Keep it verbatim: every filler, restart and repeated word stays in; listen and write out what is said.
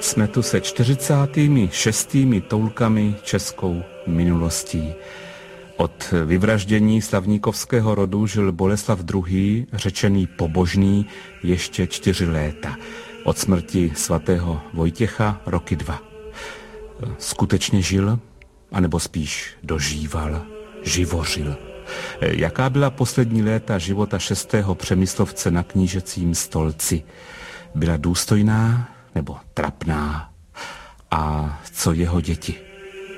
Jsme tu se čtyřicátými šestými toulkami českou minulostí. Od vyvraždění slavníkovského rodu žil Boleslav druhý., řečený pobožný, ještě čtyři léta. Od smrti svatého Vojtěcha roky dva. Skutečně žil, anebo spíš dožíval, živořil. Jaká byla poslední léta života šestého Přemyslovce na knížecím stolci? Byla důstojná nebo trapná? A co jeho děti?